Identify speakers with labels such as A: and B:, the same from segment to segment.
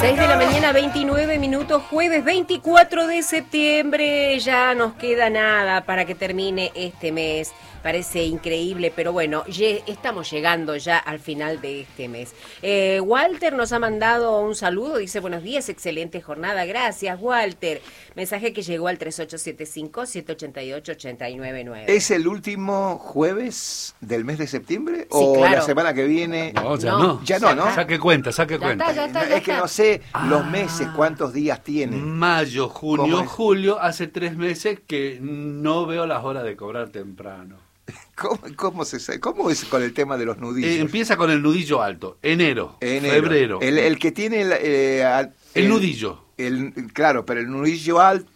A: 6 de la mañana, 29 minutos, jueves 24 de septiembre. Ya nos queda nada para que termine este mes. Parece increíble, pero bueno, estamos llegando ya al final de este mes. Walter nos ha mandado un saludo, dice buenos días, excelente jornada, gracias Walter. Mensaje que llegó al 3875-788-899.
B: ¿Es el último jueves del mes de septiembre?
A: Sí,
B: ¿O
A: claro.
B: la semana que viene?
C: No, ya
A: No,
C: no.
B: Ya no, ¿no?
C: Saque cuenta.
A: Ya está.
B: Es que no sé los meses, cuántos días tienen.
C: Mayo,
B: ¿Cómo
C: junio,
B: es?
C: julio, hace 3 meses que no veo las horas de cobrar temprano.
B: ¿Cómo es con el tema de los nudillos?
C: Empieza con el nudillo alto, enero. Febrero.
B: El que tiene
C: el nudillo.
B: Claro, pero el nudillo alto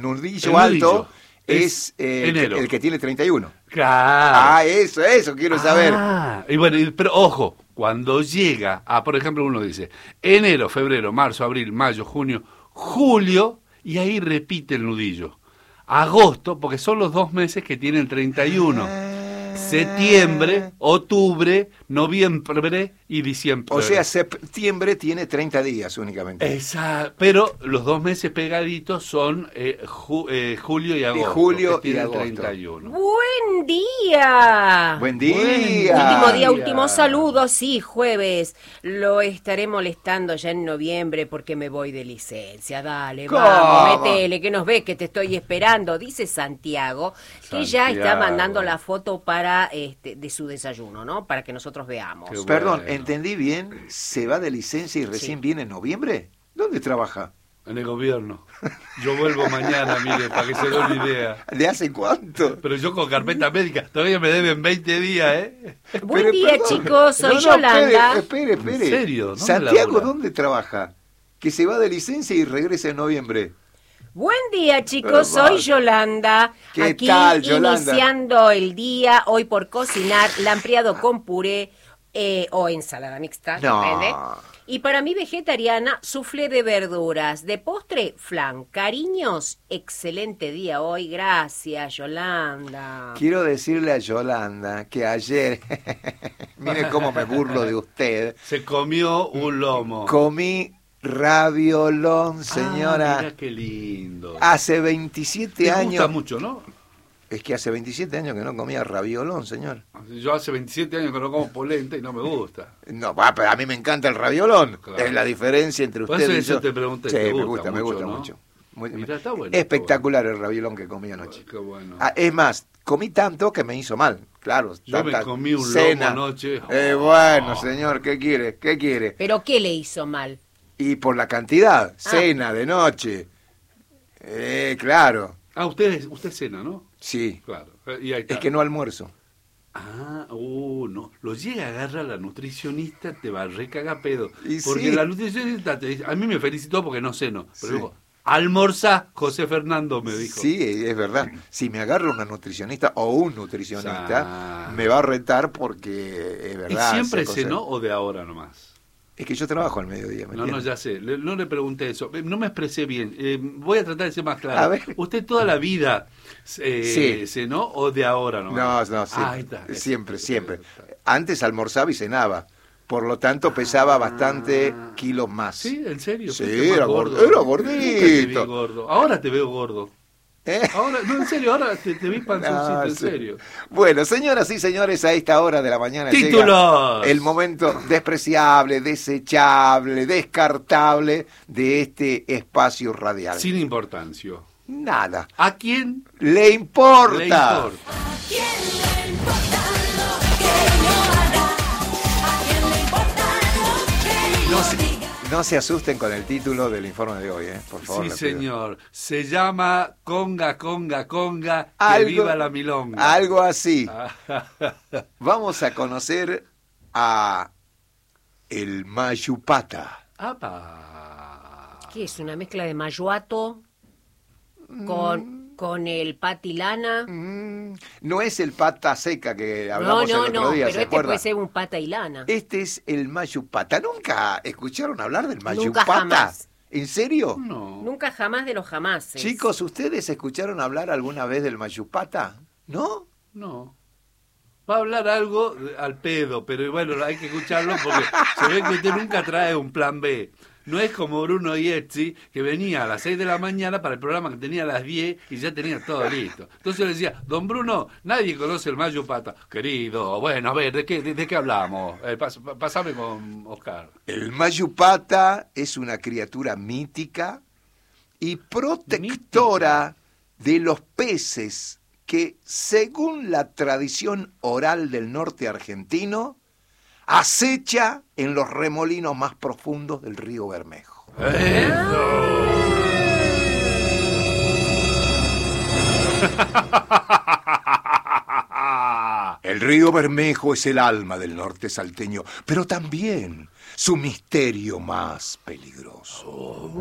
B: es
C: enero.
B: el que tiene 31.
C: Claro.
B: Eso quiero saber.
C: Y bueno, pero ojo, cuando llega a, por ejemplo, uno dice enero, febrero, marzo, abril, mayo, junio, julio, y ahí repite el nudillo. Agosto, porque son los 2 meses que tienen 31. Septiembre, octubre, noviembre y diciembre.
B: O sea, septiembre tiene 30 días únicamente.
C: Exacto, pero los 2 meses pegaditos son julio y agosto.
B: Julio
C: que
B: y
C: tienen
B: agosto.
C: 31.
A: ¡Buen día!
B: Buen día.
A: Último día, último saludo, sí, jueves. Lo estaré molestando ya en noviembre porque me voy de licencia. Dale,
B: ¿Cómo?
A: vamos, métele, que nos ve, que te estoy esperando. Dice Santiago, que ya está mandando la foto para de su desayuno, ¿no? Para que nosotros veamos.
C: Qué bueno.
B: Perdón, ¿entendí bien? ¿Se va de licencia y recién viene en noviembre? ¿Dónde trabaja?
C: En el gobierno. Yo vuelvo mañana, mire, para que se dé una idea.
B: ¿De hace cuánto?
C: Pero yo con carpeta médica, todavía me deben 20 días, ¿eh?
A: Buen día,
B: perdón.
A: chicos, soy
B: No,
A: Yolanda.
B: Espere.
C: ¿En serio? ¿Dónde
B: Santiago,
C: labura?
B: ¿dónde trabaja? Que se va de licencia y regresa en noviembre.
A: Buen día, chicos,
B: Pero
A: soy
B: va.
A: Yolanda.
B: ¿Qué
A: Aquí
B: tal, Yolanda?
A: iniciando el día, hoy por cocinar lampreado con puré o ensalada mixta,
B: No.
A: depende. Y para mí vegetariana, soufflé de verduras. De postre, flan. Cariños, excelente día hoy. Gracias, Yolanda.
B: Quiero decirle a Yolanda que ayer, mire cómo me burlo de usted,
C: Se comió un lomo.
B: comí raviolón, señora.
C: Mira qué lindo.
B: Hace 27
C: Te
B: años.
C: gusta mucho, ¿no?
B: Es que hace 27 años que no comía raviolón, señor.
C: Yo hace 27 años que no como polenta y no me gusta.
B: No, pero a mí me encanta el raviolón.
C: Claro.
B: Es la diferencia entre
C: Por
B: usted
C: eso
B: y
C: yo
B: yo.
C: te pregunté,
B: Sí,
C: ¿te
B: me
C: gusta
B: gusta
C: mucho,
B: mucho.
C: no? Mirá, está bueno,
B: Espectacular el raviolón que comí anoche.
C: Qué bueno.
B: Es más, comí tanto que me hizo mal. Claro.
C: Yo me comí un
B: cena.
C: lomo anoche.
B: Bueno, señor, ¿qué quiere? ¿Qué quiere?
A: ¿Pero qué le hizo mal?
B: Y por la cantidad, cena de noche. Claro.
C: Usted cena, ¿no?
B: Sí.
C: Claro. Y ahí está.
B: Es que no almuerzo.
C: No. Lo llega a agarrar la nutricionista, te va a recagar pedo.
B: Y
C: Porque
B: sí.
C: la nutricionista te dice, a mí me felicitó porque no ceno. Pero
B: Sí.
C: digo, almorzá, José Fernando me dijo.
B: Sí, es verdad. Si me agarra una nutricionista o un nutricionista,
C: Ah.
B: me va a retar porque es
C: ¿Y
B: verdad.
C: siempre
B: esa cosa.
C: cenó o de ahora nomás?
B: Es que yo trabajo al mediodía, ¿me
C: No,
B: entiende?
C: ya sé. No le pregunté eso. No me expresé bien. Voy a tratar de ser más claro.
B: A ver.
C: ¿Usted toda la vida
B: Sí.
C: cenó o de ahora nomás?
B: No, sí.
C: Ahí está.
B: Siempre. Antes almorzaba y cenaba. Por lo tanto, pesaba bastante kilos más.
C: ¿Sí? ¿En serio?
B: Sí,
C: ¿Fuiste más
B: era
C: gordo?
B: era
C: Nunca te vi
B: gordito.
C: gordo. Ahora te veo gordo.
B: ¿Eh?
C: Ahora, no, en serio, ahora te vi panzoncito,
B: No,
C: en
B: sí.
C: serio.
B: Bueno, señoras y señores, a esta hora de la mañana
C: ¡Títulos!
B: llega el momento despreciable, desechable, descartable de este espacio radial.
C: Sin importancia.
B: Nada.
C: ¿A quién
B: Le importa.
C: le importa?
B: No se asusten con el título del informe de hoy, por favor.
C: Sí,
B: les pido.
C: señor. Se llama Conga, Conga, Conga, que
B: Algo-
C: viva la milonga.
B: Algo así. Vamos a conocer a el Mayupata.
C: ¡Apa!
A: ¿Qué es? ¿Una mezcla de mayuato con el patilana?
B: No es el pata seca que hablamos el otro día,
A: pero
B: ¿se
A: este
B: acuerda?
A: puede ser un pata y lana.
B: Este es el Mayupata. ¿Nunca escucharon hablar del
A: Nunca
B: Mayupata?
A: jamás.
B: ¿En serio?
C: No.
A: Nunca jamás de los jamases.
B: Chicos, ¿ustedes escucharon hablar alguna vez del Mayupata? ¿No?
C: No. Va a hablar algo al pedo, pero bueno, hay que escucharlo porque se ve que usted nunca trae un plan B. No es como Bruno Iezzi, que venía a las 6 de la mañana para el programa que tenía a las 10 y ya tenía todo listo. Entonces yo le decía, don Bruno, nadie conoce el Mayu Pata. Querido, bueno, a ver, ¿de qué hablamos? Pasame con Oscar.
B: El Mayu Pata es una criatura mítica y protectora de los peces que, según la tradición oral del norte argentino, acecha en los remolinos más profundos del río Bermejo. El río Bermejo es el alma del norte salteño, pero también su misterio más peligroso.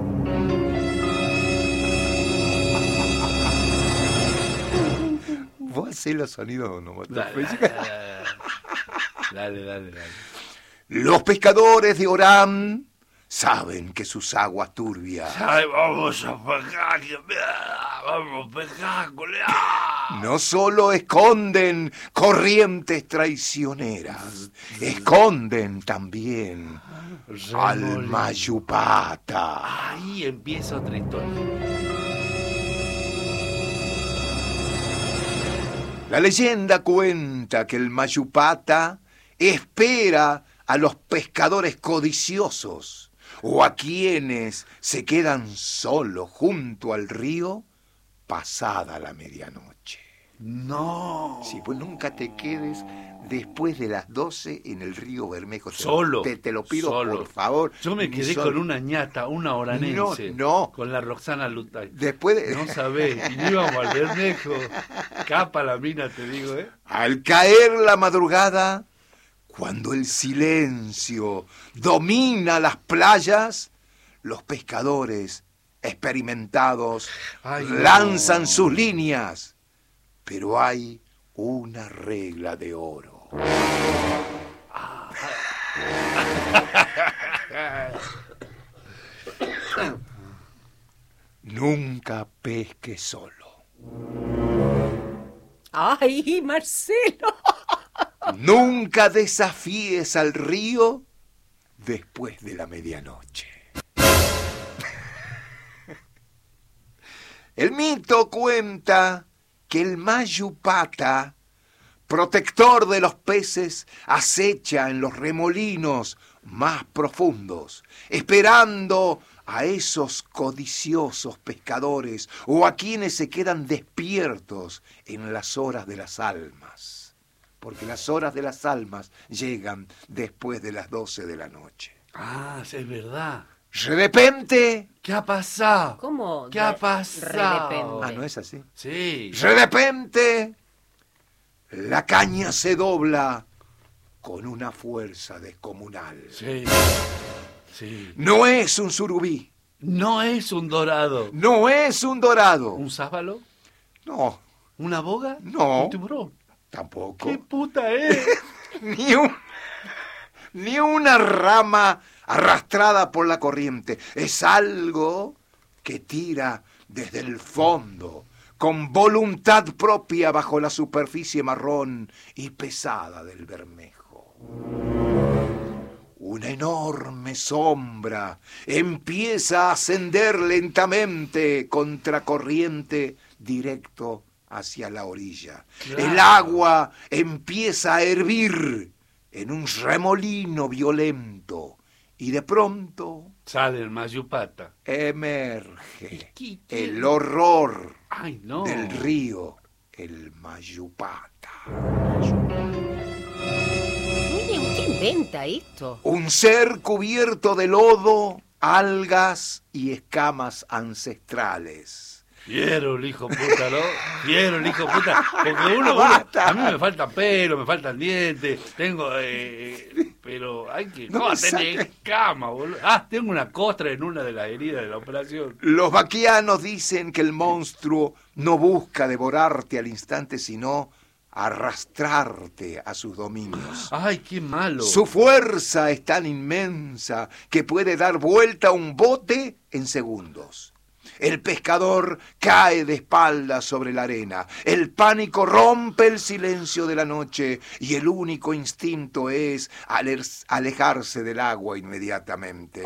B: ¿Vos hacés los sonidos onomatopéyicos?
C: Dale.
B: Los pescadores de Orán saben que sus aguas turbias
C: Ay, vamos a pescar, colega.
B: no solo esconden corrientes traicioneras, esconden también al Mayupata.
C: Ahí empieza otra historia.
B: La leyenda cuenta que el Mayupata espera a los pescadores codiciosos o a quienes se quedan solos junto al río pasada la medianoche.
C: No.
B: Sí, pues nunca te quedes después de las 12 en el río Bermejo.
C: Solo.
B: Te lo pido,
C: solo.
B: por favor.
C: Yo me quedé con una ñata, una oranense.
B: No.
C: Con la Roxana Lutay.
B: Después de...
C: No sabés. Y no íbamos al Bermejo. Capa la mina, te digo, ¿eh?
B: Al caer la madrugada, cuando el silencio domina las playas, los pescadores experimentados lanzan sus líneas. Pero hay una regla de oro. Nunca pesque solo.
A: ¡Ay, Marcelo!
B: Nunca desafíes al río después de la medianoche. El mito cuenta que el Mayupata, protector de los peces, acecha en los remolinos más profundos, esperando a esos codiciosos pescadores o a quienes se quedan despiertos en las horas de las almas, porque las horas de las almas llegan después de las 12 de la noche.
C: Ah, sí, es verdad.
B: De repente...
C: ¿Qué ha pasado?
A: ¿Cómo?
C: ¿Qué ha pasado?
A: Repente.
B: Ah, ¿no es así?
C: Sí.
B: De repente, la caña se dobla con una fuerza descomunal.
C: Sí. Sí.
B: No es un surubí,
C: No es un dorado.
B: no es un dorado,
C: ¿Un sábalo?
B: no,
C: ¿Una boga?
B: No.
C: ¿Un tiburón?
B: tampoco,
C: ¿Qué puta es?
B: ni una rama arrastrada por la corriente. Es algo que tira desde el fondo, con voluntad propia bajo la superficie marrón y pesada del Bermejo. Una enorme sombra empieza a ascender lentamente contracorriente directo hacia la orilla.
C: Claro.
B: El agua empieza a hervir en un remolino violento y de pronto
C: Sale el Mayupata.
B: emerge
C: ¿Qué?
B: el horror
C: Ay, no.
B: del río, el Mayupata.
A: ¿Quién inventa esto?
B: Un ser cubierto de lodo, algas y escamas ancestrales.
C: Fiero el hijo puta, ¿no? Fiero el hijo puta. Porque
B: Basta.
C: a mí me falta pelo, me faltan dientes, tengo... pero hay que...
B: No
C: No,
B: me
C: tenés
B: saques.
C: escama, boludo. Ah, tengo una costra en una de las heridas de la operación.
B: Los vaquianos dicen que el monstruo no busca devorarte al instante, sino arrastrarte a sus dominios.
C: Ay, qué malo.
B: Su fuerza es tan inmensa que puede dar vuelta a un bote en segundos. El pescador cae de espaldas sobre la arena. El pánico rompe el silencio de la noche y el único instinto es alejarse del agua inmediatamente.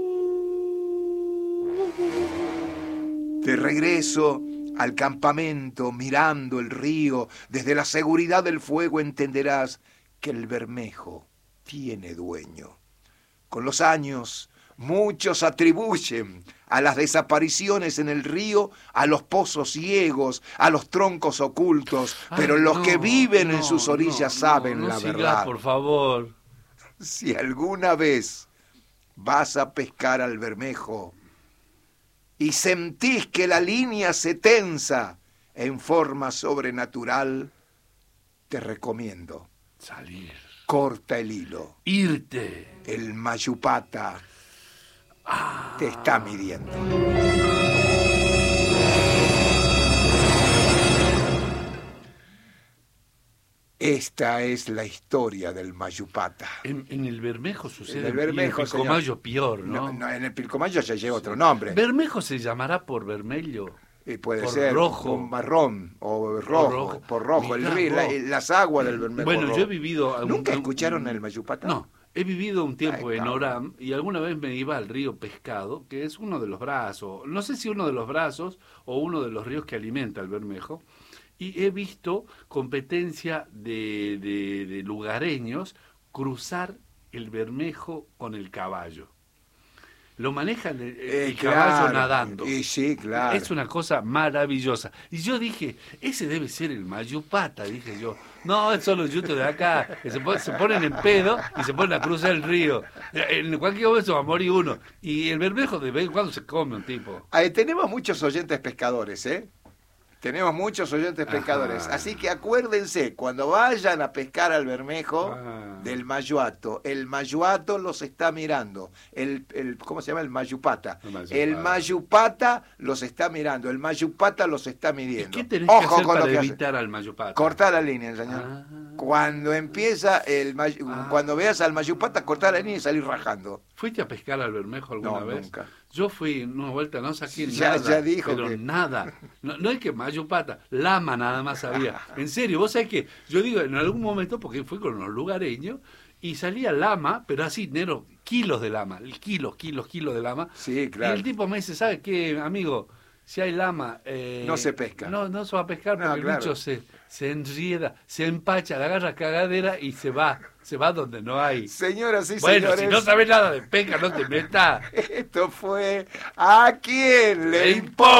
B: De regreso al campamento, mirando el río, desde la seguridad del fuego entenderás que el Bermejo tiene dueño. Con los años, muchos atribuyen a las desapariciones en el río a los pozos ciegos, a los troncos ocultos, pero los que viven en sus orillas saben la verdad.
C: Por favor.
B: Si alguna vez vas a pescar al Bermejo y sentís que la línea se tensa en forma sobrenatural, te recomiendo
C: salir.
B: Corta el hilo.
C: Irte.
B: El Mayupata te está midiendo. Esta es la historia del Mayupata.
C: En el Bermejo sucede.
B: En el Bermejo,
C: y en el Pilcomayo peor, ¿no?
B: No, en el Pilcomayo ya lleva otro nombre.
C: ¿Bermejo se llamará por vermelho?
B: Puede
C: por
B: ser
C: rojo,
B: un marrón o rojo, por rojo. El río, las aguas del Bermejo.
C: Bueno,
B: rojo.
C: yo he vivido...
B: ¿Nunca escucharon el Mayupata?
C: No, he vivido un tiempo en Oram y alguna vez me iba al río Pescado, que es uno de los brazos, no sé si uno de los brazos o uno de los ríos que alimenta el Bermejo, y he visto competencia de lugareños cruzar el Bermejo con el caballo. Lo maneja el caballo nadando.
B: Sí, claro.
C: Es una cosa maravillosa. Y yo dije, ese debe ser el Mayupata, dije yo. No, es solo yuto de acá, que se ponen en pedo y se ponen a cruzar el río. En cualquier momento va a morir uno. Y el Bermejo de vez en cuando se come un tipo.
B: Tenemos muchos oyentes pescadores, ¿eh? Tenemos muchos oyentes pescadores. Así que acuérdense, cuando vayan a pescar al Bermejo del Mayuato, el Mayuato los está mirando. ¿Cómo se llama? El Mayupata. El Mayupata los está mirando. El Mayupata los está midiendo.
C: ¿Y qué tenés que hacer para evitar al Mayupata?
B: Cortar la línea, señor. Cuando empieza cuando veas al Mayupata, cortar la línea y salir rajando.
C: ¿Fuiste a pescar al Bermejo alguna vez?
B: Nunca.
C: Yo fui una vuelta, no saqué
B: nada, ya dijo
C: pero
B: que...
C: nada. No es que Mayupata, lama nada más había. En serio, vos sabés que yo digo, en algún momento, porque fui con los lugareños, y salía lama, pero así, negro, kilos de lama, kilos de lama.
B: Sí, claro.
C: Y el tipo me dice, ¿sabes qué, amigo? Si hay lama...
B: no se pesca.
C: No se va a pescar porque el bicho se enrieda, se empacha, le agarra cagadera y se va donde no hay.
B: Señoras y
C: señores.
B: Bueno,
C: si no sabes nada de pesca, no te metas.
B: Esto fue ¿A quién le importa?